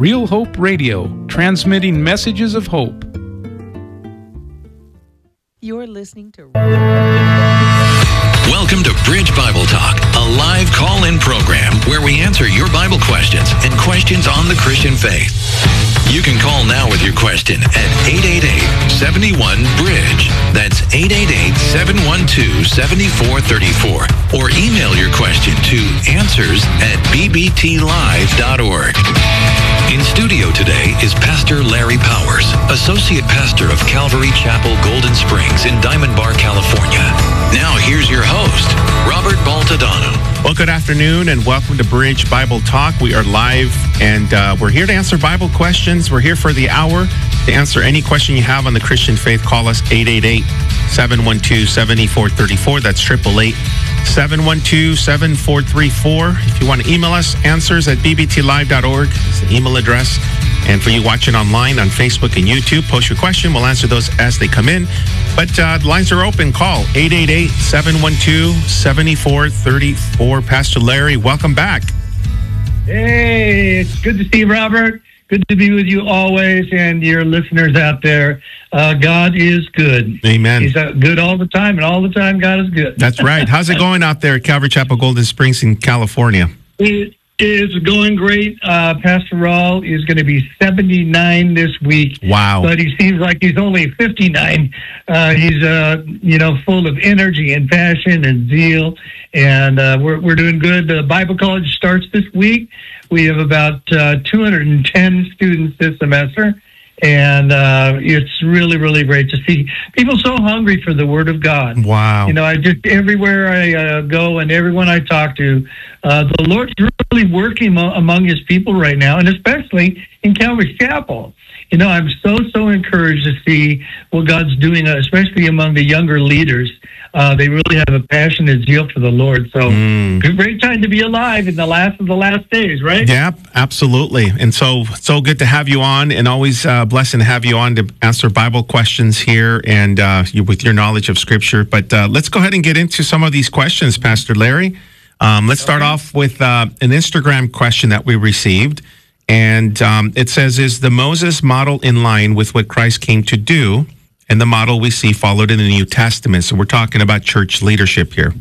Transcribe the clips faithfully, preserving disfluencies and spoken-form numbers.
Real Hope Radio, transmitting messages of hope. You're listening to... Welcome to Bridge Bible Talk, a live call-in program where we answer your Bible questions and questions on the Christian faith. You can call now with your question at eight eight eight, seven one, BRIDGE. That's eight eight eight, seven one two, seven four three four. Or email your question to answers at b b t live dot org. In studio today is Pastor Larry Powers, Associate Pastor of Calvary Chapel, Golden Springs in Diamond Bar, California. Now here's your host, Robert Baltadano. Well, good afternoon and welcome to Bridge Bible Talk. We are live and uh, we're here to answer Bible questions. We're here for the hour to answer any question you have on the Christian faith. Call us eight eight eight, seven one two, seven four three four. That's eight eight eight, seven one two, seven four three four. If you want to email us, answers at b b t live dot org is the email address. And for you watching online on Facebook and YouTube, post your question. We'll answer those as they come in. But uh, the lines are open. Call eight eight eight, seven one two, seven four three four. Pastor Larry, welcome back. Hey, it's good to see you, Robert. Good to be with you always and your listeners out there. Uh, God is good. Amen. He's uh, good all the time, and all the time God is good. That's right. How's it going out there at Calvary Chapel, Golden Springs in California? It is going great. Uh, Pastor Raul is going to be seventy-nine this week. Wow. But he seems like he's only fifty-nine. Uh, he's, uh, you know, full of energy and passion and zeal. And uh, we're, we're doing good. The Bible College starts this week. We have about uh, two hundred ten students this semester. And uh, it's really, really great to see people so hungry for the Word of God. Wow. You know, I just, everywhere I uh, go and everyone I talk to, uh, the Lord's really working mo- among His people right now, and especially in Calvary Chapel. You know, I'm so, so encouraged to see what God's doing, uh, especially among the younger leaders. Uh, they really have a passionate zeal for the Lord. So, mm. great time to be alive in the last of the last days, right? Yeah, absolutely. And so, so good to have you on, and always uh, blessing to have you on to answer Bible questions here and uh, you, with your knowledge of Scripture. But uh, let's go ahead and get into some of these questions, Pastor Larry. Um, let's start okay. off with uh, an Instagram question that we received. And um, it says, is the Moses model in line with what Christ came to do? And the model we see followed in the New Testament. So we're talking about church leadership here.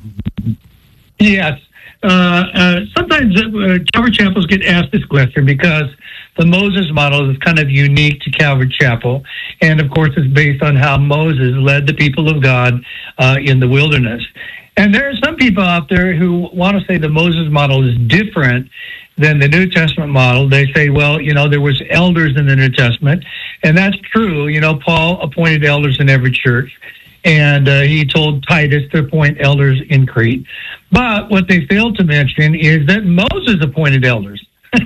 Yes. Uh, uh, sometimes uh, Calvary Chapels get asked this question because the Moses model is kind of unique to Calvary Chapel. And, of course, it's based on how Moses led the people of God uh, in the wilderness. And there are some people out there who want to say the Moses model is different than the New Testament model. They say, well, you know, there was elders in the New Testament, and that's true. You know, Paul appointed elders in every church, and uh, he told Titus to appoint elders in Crete. But what they failed to mention is that Moses appointed elders.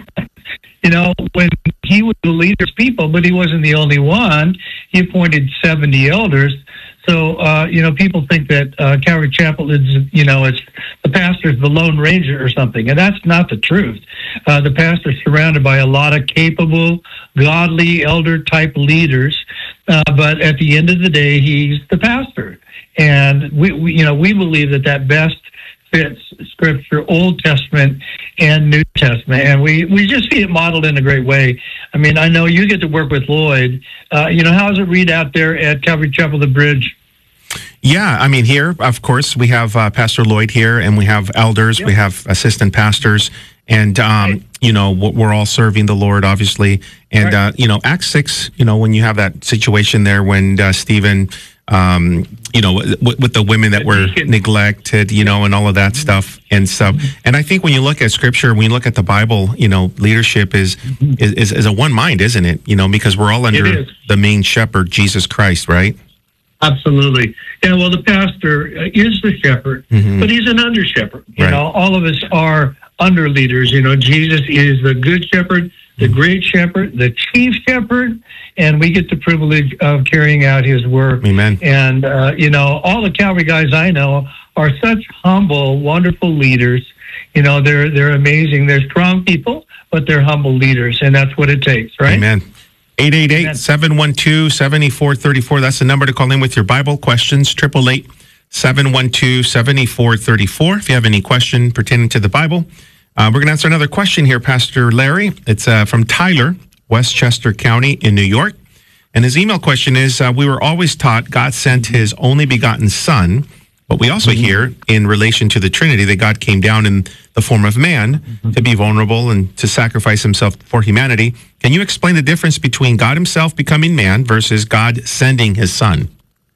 You know, when he was the leader's people, but he wasn't the only one. He appointed seventy elders. So, uh, you know, people think that uh, Calvary Chapel is, you know, it's the pastor's the Lone Ranger or something, and that's not the truth. Uh, the pastor's surrounded by a lot of capable, godly, elder-type leaders, uh, but at the end of the day, he's the pastor. And, we, we, you know, we believe that that best fits Scripture, Old Testament and New Testament, and we, we just see it modeled in a great way. I mean, I know you get to work with Lloyd. Uh, you know, how does it read out there at Calvary Chapel, the Bridge? Yeah, I mean, here, of course, we have uh, Pastor Lloyd here, and we have elders, yep. we have assistant pastors, and, um, right. you know, we're all serving the Lord, obviously. And, right. uh, you know, Acts six, you know, when you have that situation there when uh, Stephen... Um, you know, with, with the women that were neglected, you know, and all of that stuff and stuff. And I think when you look at Scripture, when you look at the Bible, you know, leadership is is, is a one mind, isn't it? You know, because we're all under the main shepherd, Jesus Christ, right? Absolutely. Yeah, well, the pastor is the shepherd, mm-hmm. but he's an under shepherd. You right. know, all of us are under leaders. You know, Jesus is the good shepherd, the great shepherd, the chief shepherd, and we get the privilege of carrying out his work. Amen. And, uh, you know, all the Calvary guys I know are such humble, wonderful leaders. You know, they're they're amazing. They're strong people, but they're humble leaders, and that's what it takes, right? Amen. eight eight eight, seven one two, seven four three four. That's the number to call in with your Bible questions. eight eight eight, seven one two, seven four three four. If you have any question pertaining to the Bible, Uh, we're going to answer another question here, Pastor Larry. It's uh, from Tyler, Westchester County in New York. And his email question is, uh, we were always taught God sent his only begotten son, but we also hear in relation to the Trinity that God came down in the form of man to be vulnerable and to sacrifice himself for humanity. Can you explain the difference between God himself becoming man versus God sending his son?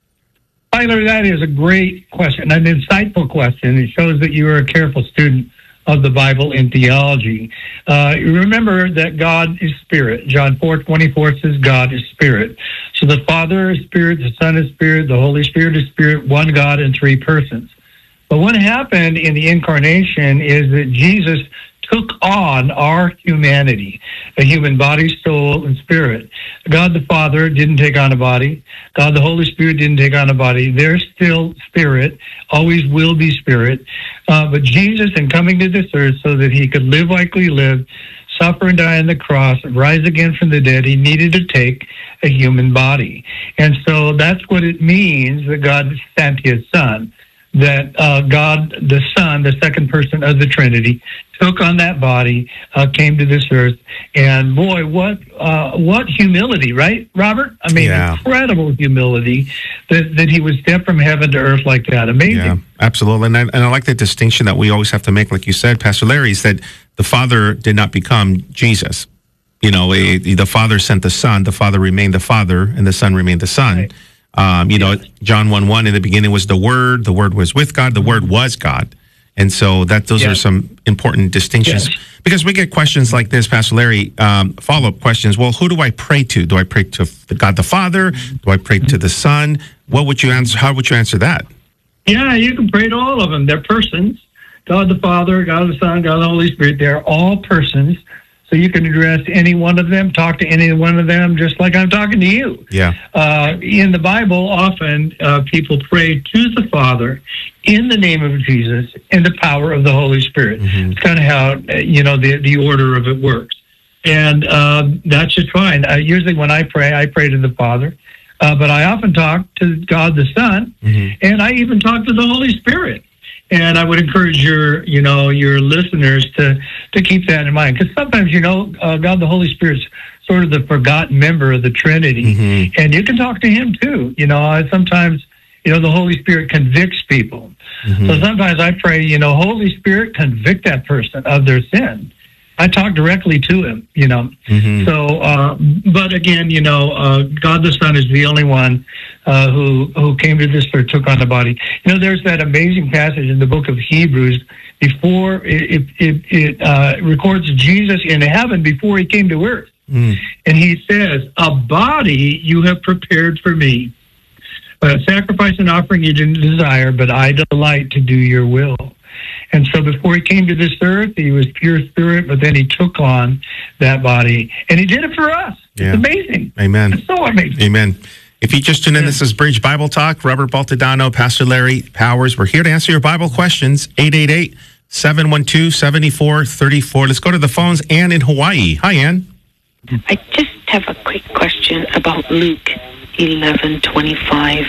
Tyler, that is a great question, an insightful question. It shows that you are a careful student of the Bible and theology. Uh, remember that God is spirit. John four twenty-four says God is spirit. So the Father is spirit, the Son is spirit, the Holy Spirit is spirit, one God in three persons. But what happened in the incarnation is that Jesus took on our humanity, a human body, soul, and spirit. God the Father didn't take on a body. God the Holy Spirit didn't take on a body. They're still spirit, always will be spirit. Uh, but Jesus, in coming to this earth so that he could live like we live, suffer and die on the cross, rise again from the dead, he needed to take a human body. And so that's what it means that God sent his son. That uh, God, the Son, the second person of the Trinity, took on that body, uh, came to this earth, and boy, what uh, what humility, right, Robert? I mean, Yeah. incredible humility that, that he would step from heaven to earth like that. Amazing. Yeah, absolutely. And I, and I like the distinction that we always have to make, like you said, Pastor Larry, is that the Father did not become Jesus. You know, eh, the Father sent the Son, the Father remained the Father, and the Son remained the Son. Right. Um, you know, John one one, in the beginning was the Word, the Word was with God, the Word was God. And so that those Yeah. are some important distinctions. Yes. Because we get questions like this, Pastor Larry, um, follow-up questions. Well, who do I pray to? Do I pray to the God the Father? Do I pray to the Son? What would you answer? How would you answer that? Yeah, you can pray to all of them. They're persons. God the Father, God the Son, God the Holy Spirit. They're all persons. So you can address any one of them, talk to any one of them, just like I'm talking to you. Yeah. Uh, in the Bible, often uh, people pray to the Father in the name of Jesus in the power of the Holy Spirit. Mm-hmm. It's kind of how, uh, you know, the, the order of it works. And uh, that's just fine. Uh, usually when I pray, I pray to the Father. Uh, but I often talk to God the Son, Mm-hmm. and I even talk to the Holy Spirit. And I would encourage your, you know, your listeners to, to keep that in mind. Because sometimes, you know, uh, God the Holy Spirit's sort of the forgotten member of the Trinity. Mm-hmm. And you can talk to him too. You know, I sometimes, you know, the Holy Spirit convicts people. Mm-hmm. So sometimes I pray, you know, Holy Spirit, convict that person of their sin. I talk directly to him, you know. Mm-hmm. So, uh, but again, you know, uh, God the Son is the only one uh, who who came to this earth, took on the body. You know, there's that amazing passage in the book of Hebrews before it it, it, it uh, records Jesus in heaven before he came to earth, Mm. and he says, "A body you have prepared for me, a sacrifice and offering you didn't desire, but I delight to do your will." And so before he came to this earth, he was pure spirit, but then he took on that body. And he did it for us. Yeah. It's amazing. Amen. It's so amazing. Amen. If you just tuned in, this is Bridge Bible Talk. Robert Baltadano, Pastor Larry Powers. We're here to answer your Bible questions. eight eight eight, seven one two, seven four three four. Let's go to the phones. Ann in Hawaii. Hi, Ann. I just have a quick question about Luke eleven twenty-five.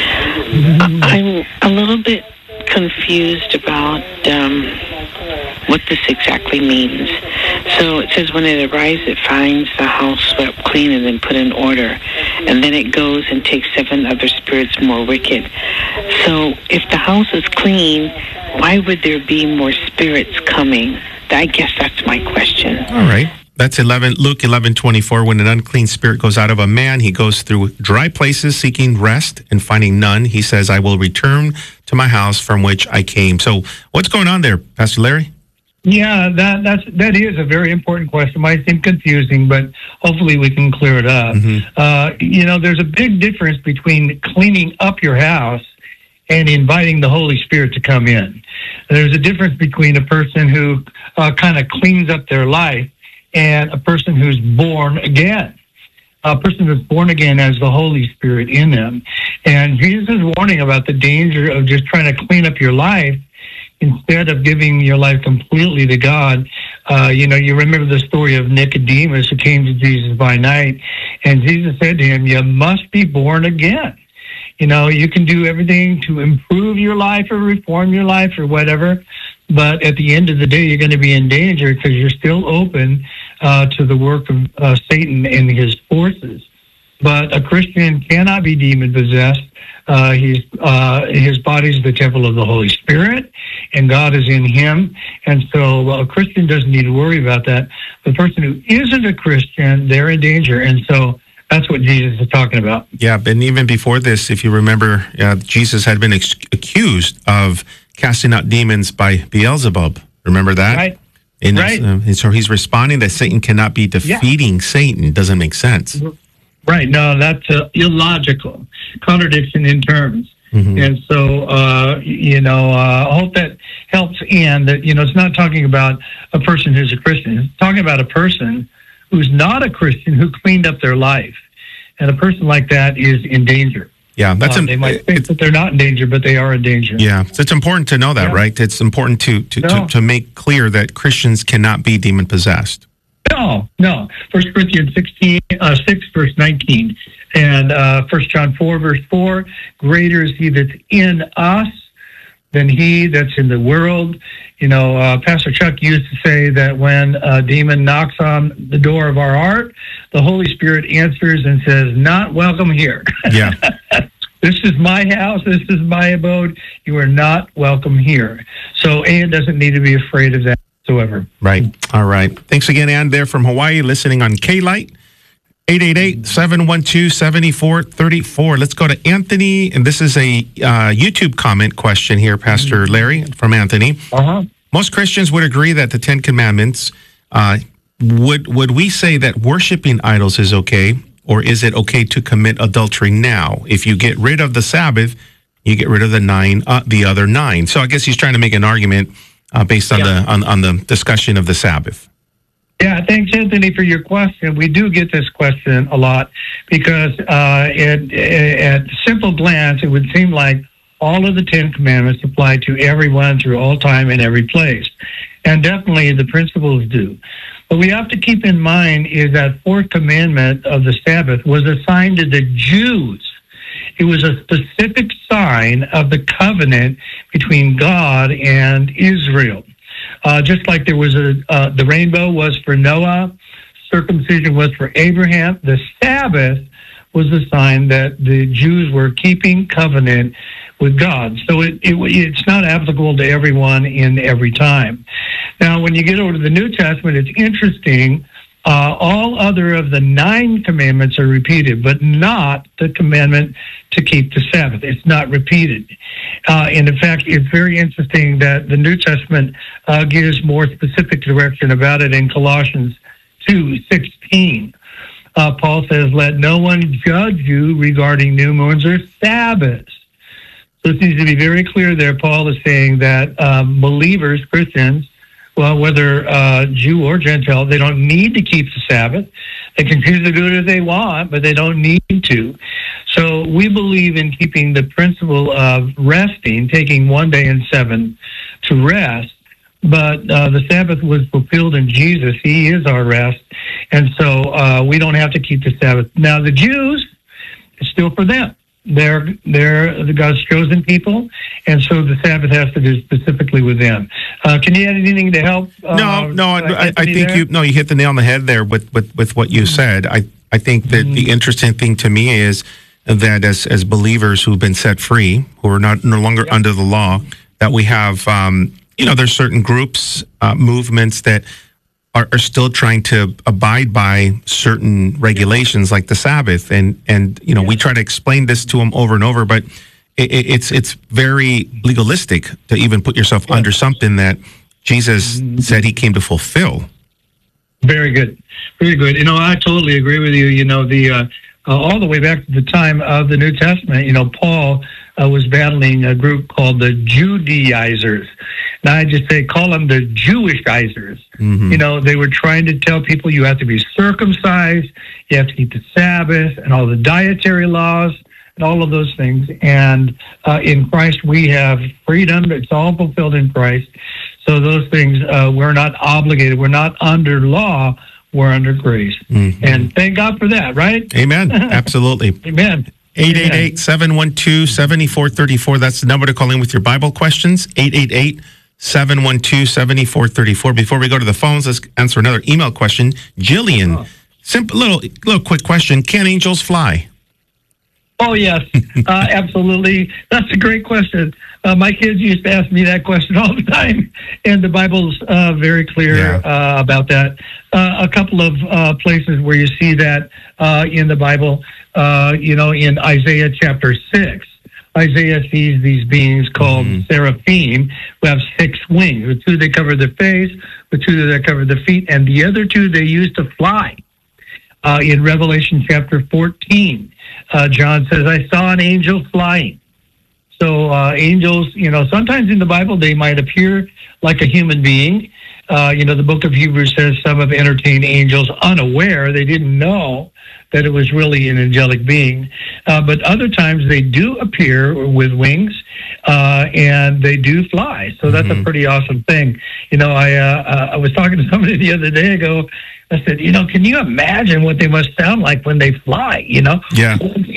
I'm a little bit confused about um, what this exactly means. So it says, when it arrives, it finds the house swept clean and then put in order. And then it goes and takes seven other spirits more wicked. So if the house is clean, why would there be more spirits coming? I guess that's my question. All right. That's eleven Luke eleven twenty-four. When an unclean spirit goes out of a man, he goes through dry places seeking rest and finding none. He says, I will return to my house from which I came. So what's going on there, Pastor Larry? Yeah, that that's that is a very important question. Might seem confusing, but hopefully we can clear it up. Mm-hmm. Uh, you know, there's a big difference between cleaning up your house and inviting the Holy Spirit to come in. There's a difference between a person who uh, kind of cleans up their life and a person who's born again. A person who's born again has the Holy Spirit in them. And Jesus is warning about the danger of just trying to clean up your life instead of giving your life completely to God. Uh, you know, you remember the story of Nicodemus who came to Jesus by night, and Jesus said to him, you must be born again. You know, you can do everything to improve your life or reform your life or whatever, but at the end of the day, you're going to be in danger because you're still open uh, to the work of uh, Satan and his forces. But a Christian cannot be demon-possessed. Uh, he's, uh, his body is the temple of the Holy Spirit, and God is in him. And so well, a Christian doesn't need to worry about that. The person who isn't a Christian, they're in danger. And so that's what Jesus is talking about. Yeah, and even before this, if you remember, uh, Jesus had been ex- accused of casting out demons by Beelzebub. Remember that? Right. And, right. Uh, and so he's responding that Satan cannot be defeating yeah. Satan. Doesn't make sense. Right. No, that's uh, illogical. Contradiction in terms. Mm-hmm. And so, uh, you know, uh, I hope that helps. And that, you know, it's not talking about a person who's a Christian. It's talking about a person who's not a Christian who cleaned up their life. And a person like that is in danger. Yeah, that's um, they might think that they're not in danger, but they are in danger. Yeah, so it's important to know that, yeah. right? It's important to to, no. to to make clear that Christians cannot be demon possessed. No, no. First Corinthians sixteen, uh, six, verse nineteen, and uh, First John four, verse four. Greater is He that's in us than he that's in the world. You know, uh, Pastor Chuck used to say that when a demon knocks on the door of our heart, the Holy Spirit answers and says, "Not welcome here." Yeah. This is my house. This is my abode. You are not welcome here. So Ann doesn't need to be afraid of that whatsoever. Right. All right. Thanks again, Ann, there from Hawaii, listening on K-Lite. eight eight eight, seven one two, seven four three four. Let's go to Anthony. And this is a uh, YouTube comment question here, Pastor Larry, from Anthony. Uh-huh. Most Christians would agree that the Ten Commandments, uh, would would we say that worshiping idols is okay? Or is it okay to commit adultery now? If you get rid of the Sabbath, you get rid of the nine, uh, the other nine. So I guess he's trying to make an argument uh, based on yeah. the on, on the discussion of the Sabbath. Yeah, thanks, Anthony, for your question. We do get this question a lot because uh, it, it, at simple glance, it would seem like all of the Ten Commandments apply to everyone through all time and every place. And definitely the principles do. What we have to keep in mind is that fourth commandment of the Sabbath was assigned to the Jews. It was a specific sign of the covenant between God and Israel. Uh, just like there was a, uh, the rainbow was for Noah, circumcision was for Abraham, the Sabbath was a sign that the Jews were keeping covenant with God. So it, it it's not applicable to everyone in every time. Now, when you get over to the New Testament, it's interesting. Uh, all other of the nine commandments are repeated, but not the commandment to keep the Sabbath. It's not repeated. Uh, and in fact, it's very interesting that the New Testament uh, gives more specific direction about it in Colossians two sixteen. Uh, Paul says, "Let no one judge you regarding new moons or Sabbaths." So it seems to be very clear there. Paul is saying that um, believers, Christians, well, whether uh, Jew or Gentile, they don't need to keep the Sabbath. They can choose to do it if they want, but they don't need to. So we believe in keeping the principle of resting, taking one day in seven to rest. But uh, the Sabbath was fulfilled in Jesus. He is our rest. And so uh, we don't have to keep the Sabbath. Now, the Jews, it's still for them. They're they're the God's chosen people, and so the Sabbath has to do specifically with them. Uh, can you add anything to help? Uh, no, no, I, I, I think there? you no, you hit the nail on the head there with, with, with what you mm-hmm. said. I, I think that mm-hmm. the interesting thing to me is that as as believers who've been set free, who are not no longer yep. under the law, that we have um, you know, there's certain groups, uh, movements that Are, are still trying to abide by certain regulations like the Sabbath. And, and you know, yeah. we try to explain this to them over and over, but it, it's it's very legalistic to even put yourself yeah. under something that Jesus mm-hmm. said he came to fulfill. Very good. Very good. You know, I totally agree with you. You know, the uh, uh, all the way back to the time of the New Testament, you know, Paul uh, was battling a group called the Judaizers. Now, I just say, call them the Jewishizers. Mm-hmm. You know, they were trying to tell people you have to be circumcised, you have to keep the Sabbath, and all the dietary laws, and all of those things. And uh, in Christ, we have freedom. It's all fulfilled in Christ. So those things, uh, we're not obligated. We're not under law. We're under grace. Mm-hmm. And thank God for that, right? Amen. Absolutely. Amen. eight eight eight, seven one two, seven four three four. That's the number to call in with your Bible questions. eight eight eight, seven one two, seven four three four. Before we go to the phones, let's answer another email question. Jillian, oh. simple little little quick question. Can angels fly? Oh, yes, uh, absolutely. That's a great question. Uh, my kids used to ask me that question all the time, and the Bible's uh, very clear yeah. uh, about that. Uh, a couple of uh, places where you see that uh, in the Bible, uh, you know, in Isaiah chapter six, Isaiah sees these beings called mm-hmm. seraphim who have six wings. The two, they cover the face, the two, that cover the feet, and the other two, they use to fly. Uh, in Revelation chapter fourteen, uh, John says, I saw an angel flying. So uh, angels, you know, sometimes in the Bible, they might appear like a human being. Uh, you know, the book of Hebrews says some have entertained angels unaware. They didn't know that it was really an angelic being. Uh, but other times they do appear with wings uh, and they do fly. So that's mm-hmm. a pretty awesome thing. You know, I, uh, I was talking to somebody the other day ago. I said, you know, can you imagine what they must sound like when they fly, you know? Yeah.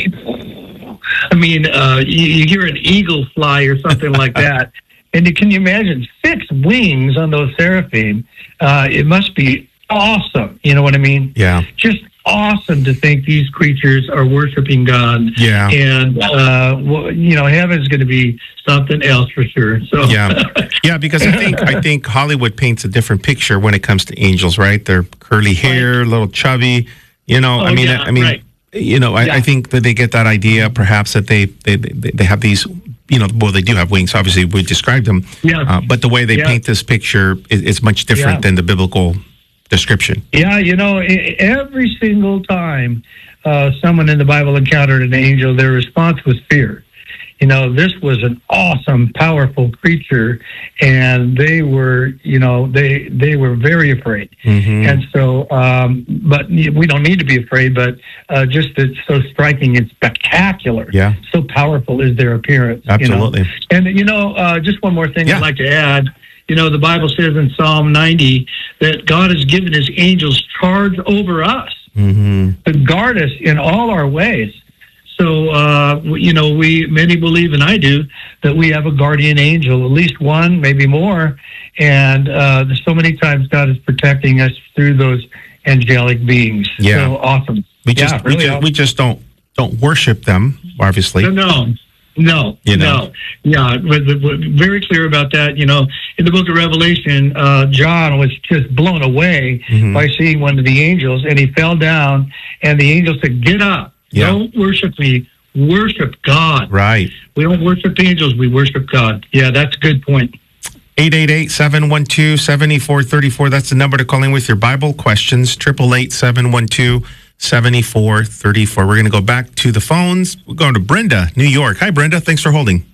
I mean, uh, you, you hear an eagle fly or something like that. And you, can you imagine six wings on those seraphim? Uh, it must be awesome. You know what I mean? Yeah. Just awesome to think these creatures are worshiping God. Yeah. And, uh, well, you know, heaven's going to be something else for sure. So yeah. Yeah, because I think I think Hollywood paints a different picture when it comes to angels, right? They're curly hair, a little chubby. You know, oh, I mean, yeah, I mean, right. you know, I, yeah. I think that they get that idea, perhaps that they they, they, they have these, you know, well, they do have wings. Obviously, we described them. Yeah. Uh, but the way they yeah. paint this picture is, is much different yeah. than the biblical description. Yeah, you know, every single time uh, someone in the Bible encountered an angel, their response was fear. You know, this was an awesome, powerful creature, and they were, you know, they they were very afraid. Mm-hmm. And so, um, but we don't need to be afraid, but uh, just it's so striking and spectacular. Yeah. So powerful is their appearance. Absolutely. You know? And, you know, uh, just one more thing yeah. I'd like to add. You know, the Bible says in Psalm ninety that God has given his angels charge over us mm-hmm. to guard us in all our ways. So, uh, you know, we many believe, and I do, that we have a guardian angel, at least one, maybe more. And uh, so many times God is protecting us through those angelic beings. Yeah. So awesome. We just, yeah, we, really just awesome. we just don't don't worship them, obviously. No, no. No, you know? no, yeah, but, but, but very clear about that. You know, in the book of Revelation, uh, John was just blown away mm-hmm. by seeing one of the angels, and he fell down, and the angel said, "Get up, yeah. don't worship me, worship God." Right. We don't worship angels; we worship God. Yeah, that's a good point. eight eight eight, seven one two, seven four three four. That's the number to call in with your Bible questions. Triple eight seven one two. seventy-four thirty-four. We're going to go back to the phones. We're going to Brenda, New York. Hi, Brenda. Thanks for holding.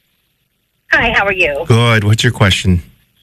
Hi, how are you? Good. What's your question?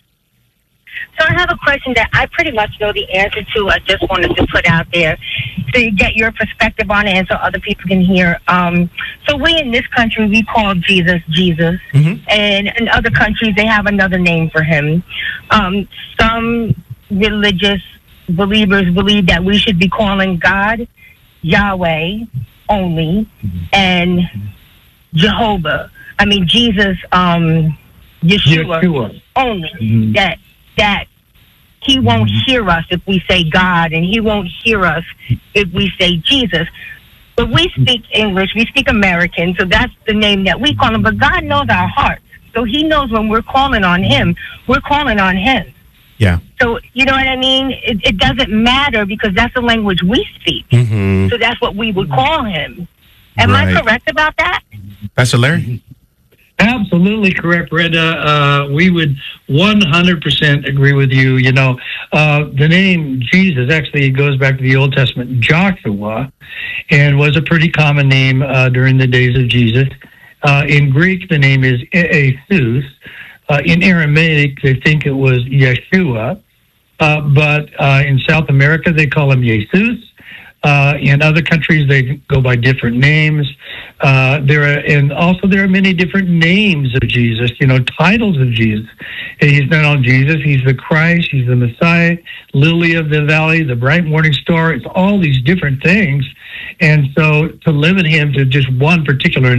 So I have a question that I pretty much know the answer to. I just wanted to put out there to get your perspective on it and so other people can hear. Um, so we in this country, we call Jesus, Jesus. Mm-hmm. And in other countries, they have another name for him. Um, some religious believers believe that we should be calling God Yahweh only and Jehovah. I mean Jesus, um, Yeshua, Yeshua. only. Mm-hmm. That that he won't mm-hmm. hear us if we say God, and he won't hear us if we say Jesus. But we speak English, we speak American, so that's the name that we call him. But God knows our hearts, so he knows when we're calling on him, we're calling on him. Yeah. So, you know what I mean? It, it doesn't matter because that's the language we speak. Mm-hmm. So that's what we would call him. Am right. I correct about that? Pastor Larry? Absolutely correct, Brenda. Uh, we would one hundred percent agree with you. You know, uh, the name Jesus actually goes back to the Old Testament, Joshua, and was a pretty common name uh, during the days of Jesus. Uh, in Greek, the name is Jesus. Uh, in Aramaic, they think it was Yeshua, uh, but uh, in South America, they call him Jesus. Uh, in other countries, they go by different names. Uh, there are, and also there are many different names of Jesus. You know, titles of Jesus. He's not only Jesus; he's the Christ. He's the Messiah, Lily of the Valley, the bright morning star. It's all these different things, and so to limit him to just one particular name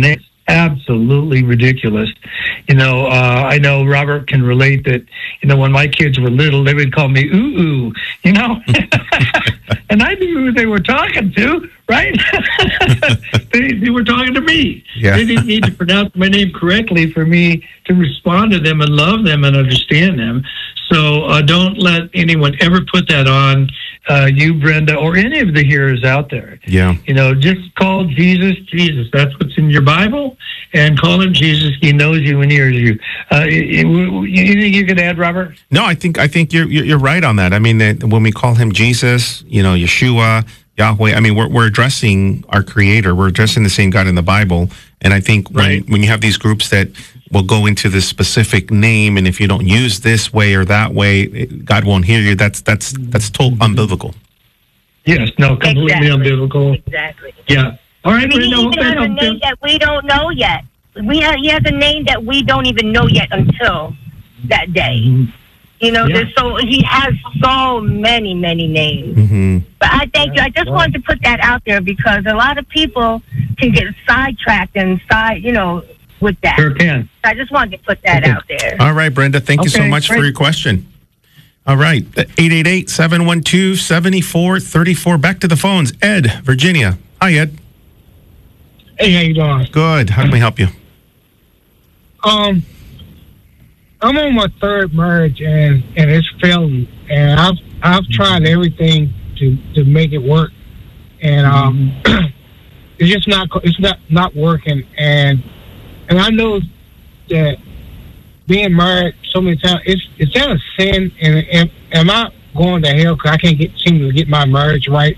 absolutely ridiculous. You know, uh, I know Robert can relate that, you know, when my kids were little, they would call me ooh ooh, you know, and I knew who they were talking to, right? they, they were talking to me. Yeah. They didn't need to pronounce my name correctly for me to respond to them and love them and understand them. So uh, don't let anyone ever put that on uh, you, Brenda, or any of the hearers out there. Yeah. You know, just call Jesus, Jesus. That's what's in your Bible, and call him Jesus. He knows you and hears you. Uh, anything you could add, Robert? No, I think I think you're you're right on that. I mean, that when we call him Jesus, you know, Yeshua, Yahweh, I mean, we're we're addressing our Creator. We're addressing the same God in the Bible. And I think when Right. when you have these groups that will go into this specific name, and if you don't use this way or that way, it- God won't hear you. That's that's that's total unbiblical. Yes, no, completely Exactly. unbiblical. Exactly. Yeah. All right, I mean, he Brenda, hope even that has a helps you. name that we don't know yet. We have, he has a name that we don't even know yet until that day. You know, Yeah. there's so he has so many, many names. hmm But I thank you. I just wanted to put that out there because a lot of people can get sidetracked and side, you know, with that. Sure can. I just wanted to put that Okay. out there. All right, Brenda, thank you so Okay, much for great. your question. All right, eight eight eight, seven one two, seven four three four. Back to the phones. Ed, Virginia. Hi, Ed. Hey, how you doing? Good. How can we help you? Um, I'm on my third marriage and and it's failing, and I've I've tried everything to to make it work, and um, it's just not it's not not working, and and I know that being married so many times it's it's that a sin, and, and am I going to hell because I can't get seem to get my marriage right?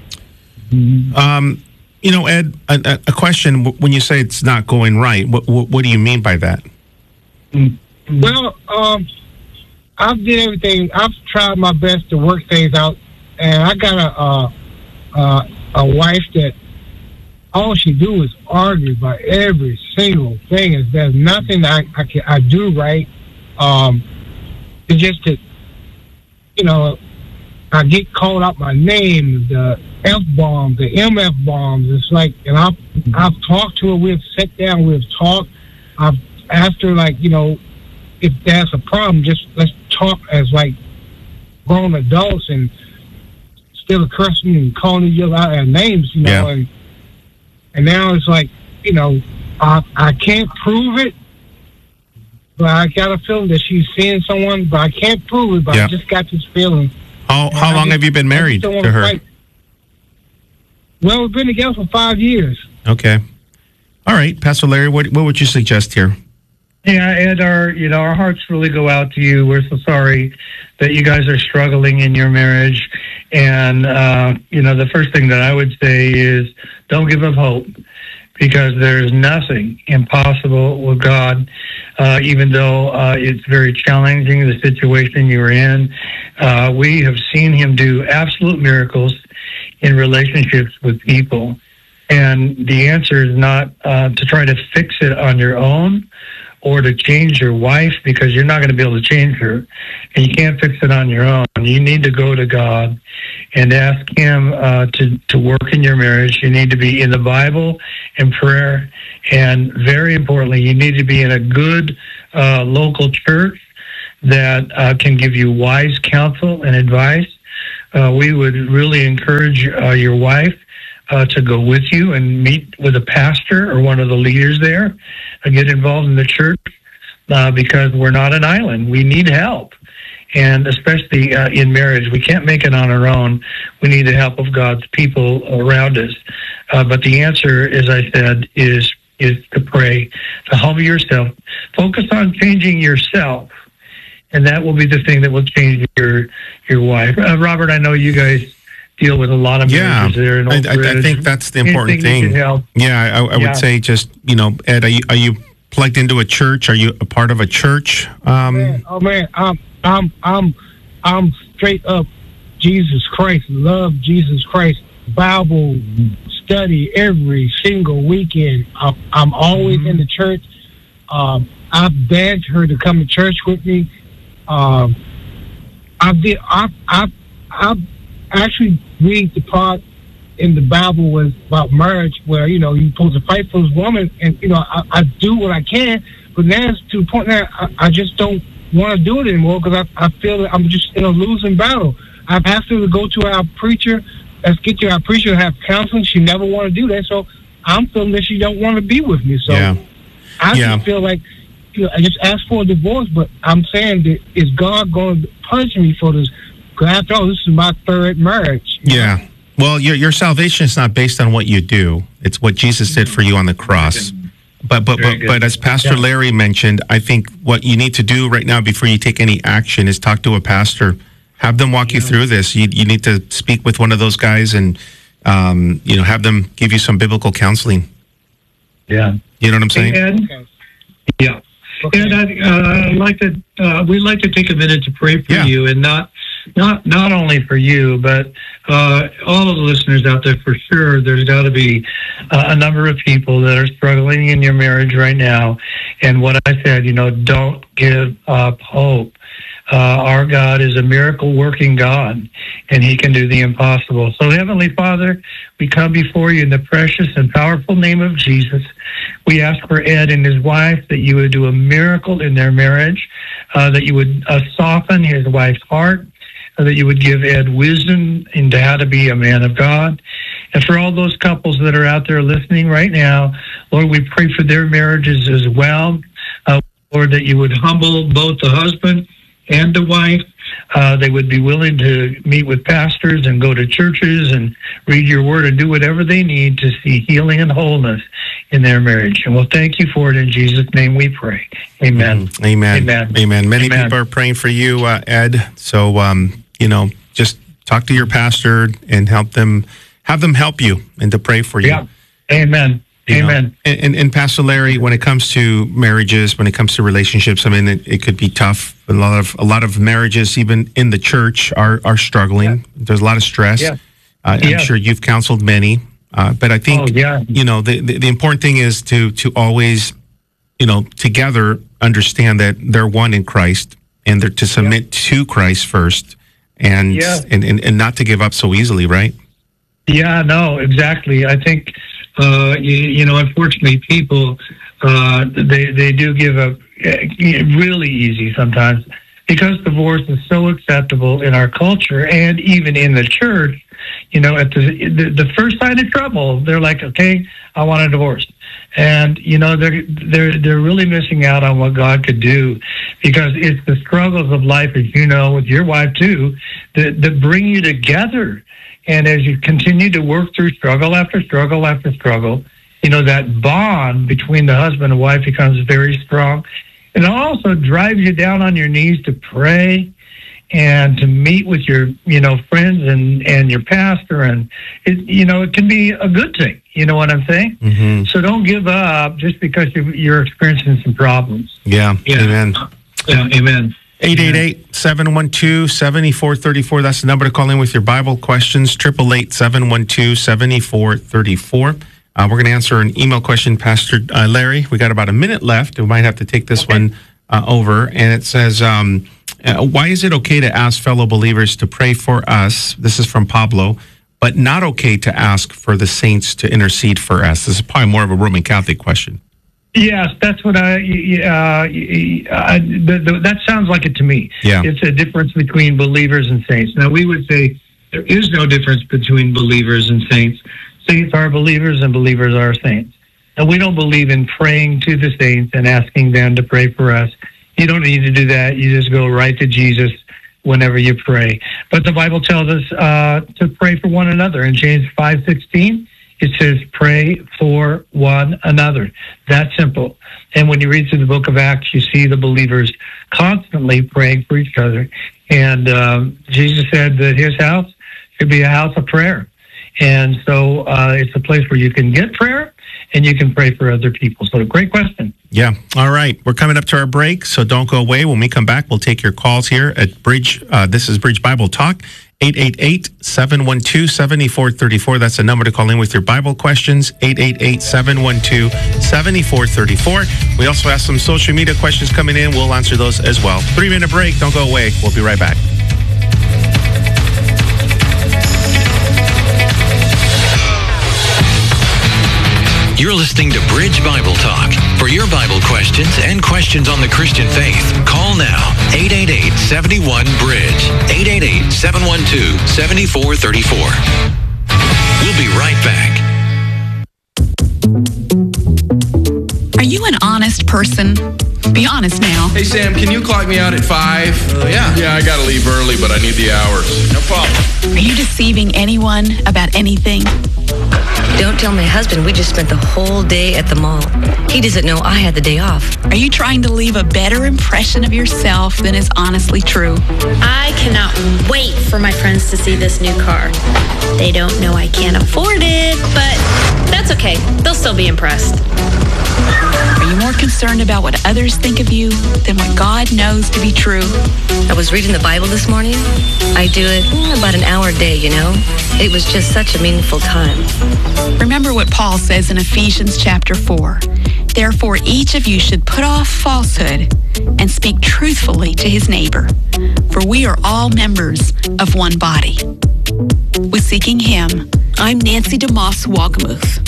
Um, you know, Ed, a, a question. When you say it's not going right, what, what, what do you mean by that? Well, um, I've did everything. I've tried my best to work things out, and I got a uh, uh, a wife that all she do is argue about every single thing. Is there's nothing I I, can, I do right. Um, it's just that you know I get called out my name, the F bombs, the M F bombs. It's like, and I've I've talked to her. We've sat down. We've talked. I've asked her, like, you know, if that's a problem, just let's talk as like grown adults and instead of cursing and calling each other out our names, you know. Yeah. And and now it's like, you know, I I can't prove it, but I got a feeling that she's seeing someone, but I can't prove it. But Yeah. I just got this feeling. How how I long just- have you been I just married don't to wanna her? fight. Well, we've been together for five years. Okay. All right, Pastor Larry, what what would you suggest here? Yeah, Ed, our you know our hearts really go out to you. We're so sorry that you guys are struggling in your marriage, and uh, you know the first thing that I would say is don't give up hope, because there's nothing impossible with God. Uh, even though uh, it's very challenging, the situation you're in, uh, we have seen Him do absolute miracles in relationships with people, and the answer is not uh, to try to fix it on your own, or to change your wife, because you're not going to be able to change her, and you can't fix it on your own. You need to go to God and ask Him uh, to, to work in your marriage. You need to be in the Bible and prayer, and very importantly, you need to be in a good uh, local church that uh, can give you wise counsel and advice. Uh, we would really encourage uh, your wife Uh, to go with you and meet with a pastor or one of the leaders there, and get involved in the church, uh, because we're not an island. We need help, and especially uh, in marriage, we can't make it on our own. We need the help of God's people around us. Uh, but the answer, as I said, is is to pray, to humble yourself, focus on changing yourself, and that will be the thing that will change your your wife. Uh, Robert, I know you guys deal with a lot of Yeah, marriages there in I, Oak I, I Ridge. think that's the important Anything you thing. can help. Yeah, I, I would Yeah. say just, you know, Ed, are you, are you plugged into a church? Are you a part of a church? Um, Man, oh man, I'm I'm I'm I'm straight up Jesus Christ, love Jesus Christ, Bible study every single weekend. I'm, I'm always in the church. Um, I've begged her to come to church with me. Um, I did. I I I actually read the part in the Bible was about marriage, where you know you're supposed to fight for this woman, and you know I, I do what I can, but now it's to the point that I, I just don't want to do it anymore because I, I feel that I'm just in a losing battle. I've asked her to go to our preacher. Let's get to our preacher and have counseling. She never want to do that, so I'm feeling that she don't want to be with me. So yeah. I yeah. just feel like you know, I just asked for a divorce, but I'm saying that is God going to punish me for this? Because after all, this is my third marriage. Yeah. Well, your your salvation is not based on what you do. It's what Jesus did for you on the cross. But but but, but as Pastor yeah. Larry mentioned, I think what you need to do right now before you take any action is talk to a pastor. Have them walk yeah. you through this. You you need to speak with one of those guys and um, you know have them give you some biblical counseling. Yeah. You know what I'm saying? And, okay. Yeah. Okay. And I'd, uh, I'd like to uh, we'd like to take a minute to pray for yeah. you, and not not not only for you, but uh, all of the listeners out there. For sure, there's got to be uh, a number of people that are struggling in your marriage right now. And what I said, you know, don't give up hope. Uh, our God is a miracle-working God, and He can do the impossible. So, Heavenly Father, we come before you in the precious and powerful name of Jesus. We ask for Ed and his wife that you would do a miracle in their marriage, uh, that you would uh, soften his wife's heart, uh, that you would give Ed wisdom into how to be a man of God. And for all those couples that are out there listening right now, Lord, we pray for their marriages as well. Uh, Lord, that you would humble both the husband and the wife. Uh, they would be willing to meet with pastors and go to churches and read your word and do whatever they need to see healing and wholeness in their marriage. And we'll thank you for it. In Jesus' name we pray. Amen. Mm-hmm. Amen. Amen. Amen. Many Amen. people are praying for you, uh, Ed. So, um, you know, just talk to your pastor and help them, have them help you and to pray for you. Yeah. Amen. You Amen. And, and, and Pastor Larry, when it comes to marriages, when it comes to relationships, I mean, it, it could be tough. A lot of a lot of marriages, even in the church, are are struggling. Yeah. There's a lot of stress. Yeah. Uh, I'm yeah. sure you've counseled many, uh, but I think oh, yeah. you know the, the the important thing is to to always, you know, together understand that they're one in Christ, and they're to submit yeah. to Christ first, and, yeah. and and and not to give up so easily, right? Yeah. No. Exactly. I think. Uh, you, you know, unfortunately, people uh, they they do give up really easy sometimes because divorce is so acceptable in our culture and even in the church. You know, at the the, the first sign of trouble, they're like, "Okay, I want a divorce," and you know they're they're they're really missing out on what God could do, because it's the struggles of life, as you know, with your wife too, that that bring you together. And as you continue to work through struggle after struggle after struggle, you know, that bond between the husband and wife becomes very strong. And it also drives you down on your knees to pray and to meet with your, you know, friends and, and your pastor. And, it, you know, it can be a good thing. You know what I'm saying? Mm-hmm. So don't give up just because you're experiencing some problems. Yeah. yeah. Amen. Yeah. Amen. eight eight eight, seven one two, seven four three four. That's the number to call in with your Bible questions. eight eight eight, seven one two, seven four three four. Uh, we're going to answer an email question, Pastor uh, Larry. We got about a minute left. We might have to take this okay. one uh, over. And it says, um, uh, why is it okay to ask fellow believers to pray for us? This is from Pablo. But not okay to ask for the saints to intercede for us. This is probably more of a Roman Catholic question. Yes, that's what I. Uh, uh, the, the, that sounds like it to me. Yeah, it's a difference between believers and saints. Now we would say there is no difference between believers and saints. Saints are believers, and believers are saints. And we don't believe in praying to the saints and asking them to pray for us. You don't need to do that. You just go right to Jesus whenever you pray. But the Bible tells us uh, to pray for one another in James five sixteen. It says, pray for one another. That simple. And when you read through the book of Acts, you see the believers constantly praying for each other. And um, Jesus said that his house should be a house of prayer. And so uh, it's a place where you can get prayer and you can pray for other people. So great question. Yeah. All right. We're coming up to our break, so don't go away. When we come back, we'll take your calls here at Bridge. Uh, this is Bridge Bible Talk. eight eight eight, seven one two, seven four three four. That's the number to call in with your Bible questions. eight eight eight, seven one two, seven four three four. We also have some social media questions coming in. We'll answer those as well. Three-minute break. Don't go away. We'll be right back. You're listening to Bridge Bible Talk. For your Bible questions and questions on the Christian faith, call now eight eight eight, seven one, bridge, eight eight eight, seven one two, seven four three four. We'll be right back. Are you an honest person? Be honest now. Hey, Sam, can you clock me out at five? Uh, yeah. Yeah, I got to leave early, but I need the hours. No problem. Are you deceiving anyone about anything? Don't tell my husband we just spent the whole day at the mall. He doesn't know I had the day off. Are you trying to leave a better impression of yourself than is honestly true? I cannot wait for my friends to see this new car. They don't know I can't afford it, but that's okay. They'll still be impressed. Are you more concerned about what others think of you than what God knows to be true? I was reading the Bible this morning. I do it mm, about an hour a day, you know. It was just such a meaningful time. Remember what Paul says in Ephesians chapter four. Therefore, each of you should put off falsehood and speak truthfully to his neighbor, for we are all members of one body. With Seeking Him, I'm Nancy DeMoss Wagamuth.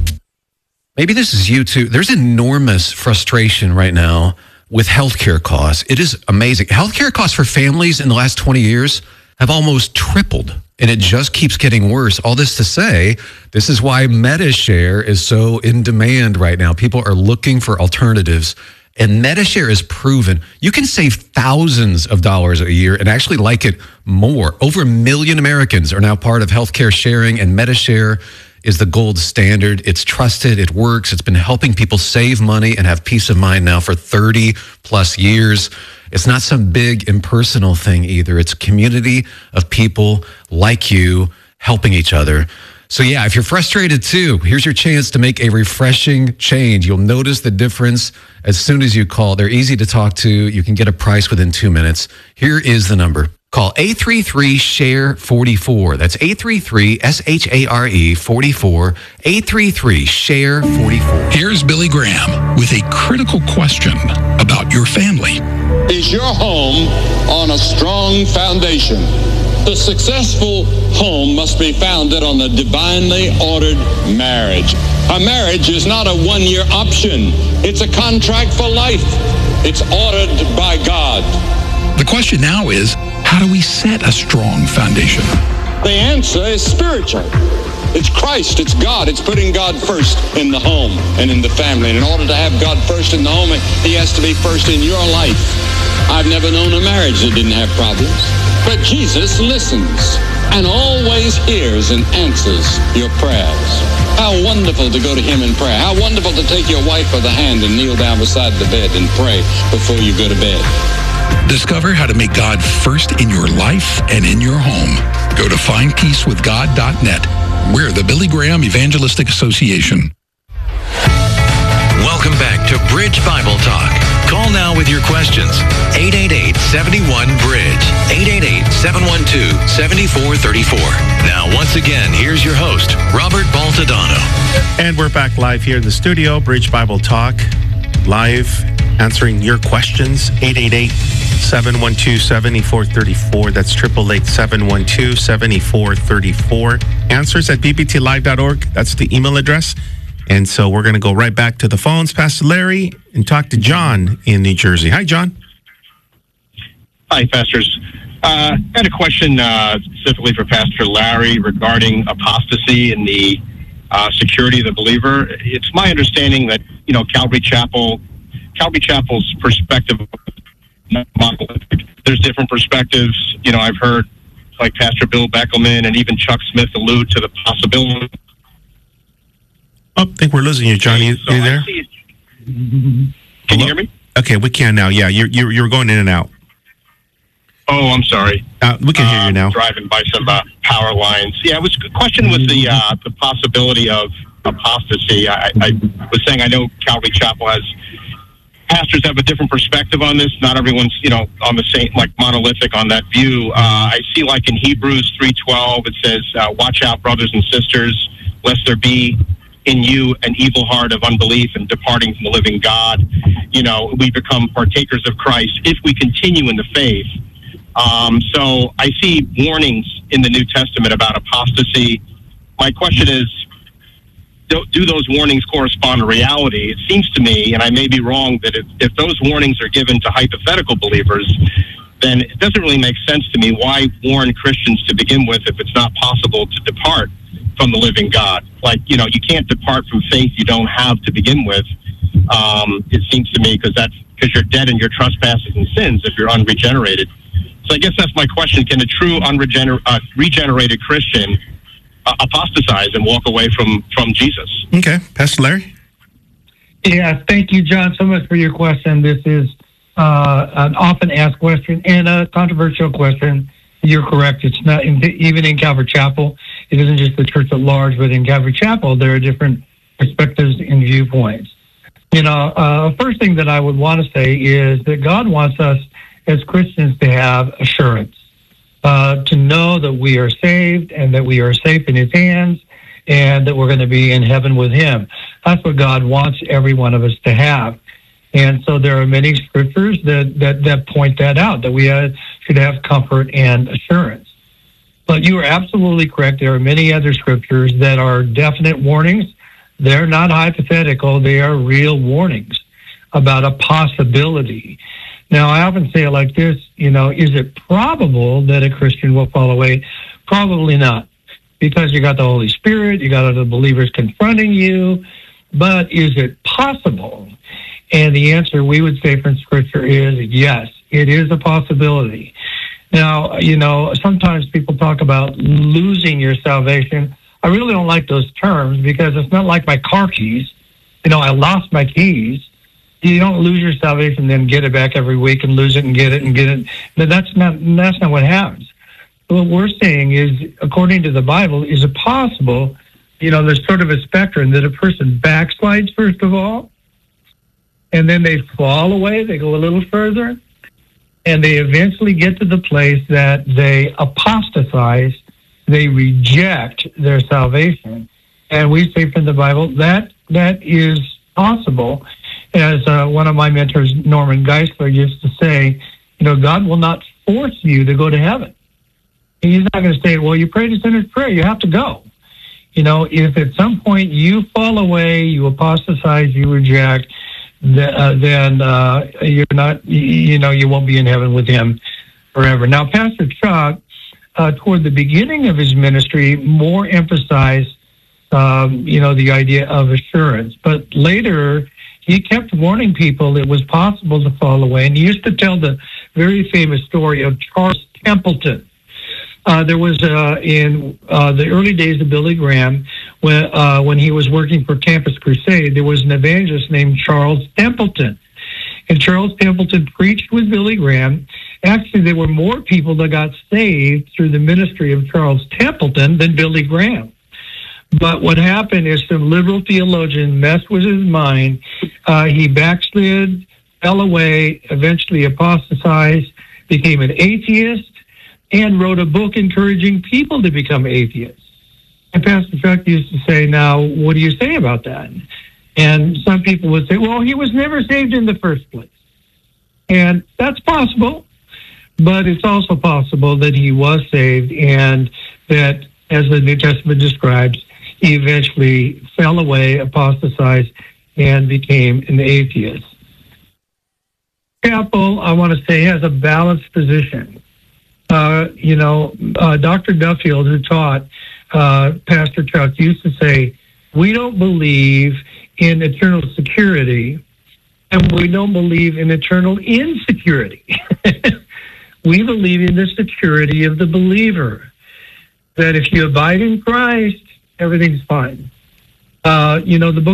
Maybe this is you too. There's enormous frustration right now with healthcare costs. It is amazing. Healthcare costs for families in the last twenty years have almost tripled, and it just keeps getting worse. All this to say, this is why MediShare is so in demand right now. People are looking for alternatives, and MediShare is proven. You can save thousands of dollars a year and actually like it more. Over a million Americans are now part of healthcare sharing, and MediShare is the gold standard. It's trusted, it works, it's been helping people save money and have peace of mind now for thirty plus years. It's not some big impersonal thing either. It's a community of people like you helping each other. So yeah, if you're frustrated too, here's your chance to make a refreshing change. You'll notice the difference as soon as you call. They're easy to talk to. You can get a price within two minutes. Here is the number. Call eight three three, S H A R E, forty-four. That's eight three three, S H A R E, forty-four. eight three three, S H A R E, forty-four. Here's Billy Graham with a critical question about your family. Is your home on a strong foundation? The successful home must be founded on a divinely ordered marriage. A marriage is not a one-year option. It's a contract for life. It's ordered by God. The question now is, how do we set a strong foundation? The answer is spiritual. It's Christ, it's God. It's putting God first in the home and in the family. And in order to have God first in the home, He has to be first in your life. I've never known a marriage that didn't have problems. But Jesus listens and always hears and answers your prayers. How wonderful to go to Him in prayer. How wonderful to take your wife by the hand and kneel down beside the bed and pray before you go to bed. Discover how to make God first in your life and in your home. Go to find peace with god dot net. We're the Billy Graham Evangelistic Association. Welcome back to Bridge Bible Talk. Call now with your questions. eight eight eight, seven one, bridge. eight eight eight, seven one two, seven four three four. Now, once again, here's your host, Robert Baltadano. And we're back live here in the studio, Bridge Bible Talk, live answering your questions. eight eight eight, seven one two, seven four three four. That's eight eight eight, seven one two, seven four three four. Answers at b b t live dot org. That's the email address. And so we're going to go right back to the phones, Pastor Larry, and talk to John in New Jersey. Hi, John. Hi, pastors. Uh, I had a question uh, specifically for Pastor Larry regarding apostasy and the uh, security of the believer. It's my understanding that, you know, Calvary Chapel, Calvary Chapel's perspective, there's different perspectives. You know, I've heard like Pastor Bill Beckelman and even Chuck Smith allude to the possibility. Oh, I think we're losing you, John. You, so you there? Can Hello? You hear me? Okay, we can now. Yeah, you're you're, you're going in and out. Oh, I'm sorry. Uh, we can hear you now. Uh, driving by some uh, power lines. Yeah, it was the question was the uh, the possibility of apostasy. I, I was saying I know Calvary Chapel has pastors have a different perspective on this. Not everyone's you know on the same like monolithic on that view. Uh, I see like in Hebrews three twelve it says, uh, "Watch out, brothers and sisters, lest there be in you an evil heart of unbelief and departing from the living God." You know, we become partakers of Christ if we continue in the faith. Um, so I see warnings in the New Testament about apostasy. My question is, do, do those warnings correspond to reality? It seems to me, and I may be wrong, that if, if those warnings are given to hypothetical believers, then it doesn't really make sense to me. Why warn Christians to begin with if it's not possible to depart from the living God? Like, you know, you can't depart from faith you don't have to begin with. Um, it seems to me because that's because you're dead in your trespasses and sins if you're unregenerated. So I guess that's my question. Can a true unregener- uh, regenerated Christian uh, apostatize and walk away from, from Jesus? Okay. Pastor Larry? Yeah, thank you, John, so much for your question. This is uh, an often asked question and a controversial question. You're correct. It's not in, even in Calvary Chapel. It isn't just the church at large, but in Calvary Chapel, there are different perspectives and viewpoints. You know, uh, first thing that I would want to say is that God wants us as Christians to have assurance, uh, to know that we are saved and that we are safe in His hands and that we're going to be in heaven with Him. That's what God wants every one of us to have. And so there are many scriptures that, that, that point that out, that we uh, should have comfort and assurance. But you are absolutely correct. There are many other scriptures that are definite warnings. They're not hypothetical. They are real warnings about a possibility. Now, I often say it like this, you know, is it probable that a Christian will fall away? Probably not, because you got the Holy Spirit, you got other believers confronting you, but is it possible? And the answer we would say from Scripture is yes, it is a possibility. Now, you know, sometimes people talk about losing your salvation. I really don't like those terms because it's not like my car keys. You know, I lost my keys. You don't lose your salvation, then get it back every week and lose it and get it and get it. But that's not that's not what happens. What we're saying is, according to the Bible, is it possible, you know, there's sort of a spectrum that a person backslides, first of all, and then they fall away, they go a little further, and they eventually get to the place that they apostatize, they reject their salvation. And we say from the Bible that that is possible. As uh, one of my mentors, Norman Geisler, used to say, you know, God will not force you to go to heaven. He's not going to say, well, you prayed a sinner's prayer, you have to go. You know, if at some point you fall away, you apostatize, you reject, th- uh, then uh, you're not, you know, you won't be in heaven with Him forever. Now, Pastor Chuck, uh, toward the beginning of his ministry, more emphasized, um, you know, the idea of assurance. But later, he kept warning people it was possible to fall away. And he used to tell the very famous story of Charles Templeton. Uh, there was, uh, in uh, the early days of Billy Graham, when, uh, when he was working for Campus Crusade, there was an evangelist named Charles Templeton. And Charles Templeton preached with Billy Graham. Actually, there were more people that got saved through the ministry of Charles Templeton than Billy Graham. But what happened is some liberal theologian messed with his mind. Uh, he backslid, fell away, eventually apostatized, became an atheist, and wrote a book encouraging people to become atheists. And Pastor Chuck used to say, now, what do you say about that? And some people would say, well, he was never saved in the first place. And that's possible, but it's also possible that he was saved and that, as the New Testament describes, he eventually fell away, apostatized, and became an atheist. Chapel, I want to say, has a balanced position. Uh, you know, uh, Doctor Duffield, who taught uh, Pastor Chuck, used to say, we don't believe in eternal security, and we don't believe in eternal insecurity. We believe in the security of the believer, that if you abide in Christ, everything's fine. Uh, you know, the book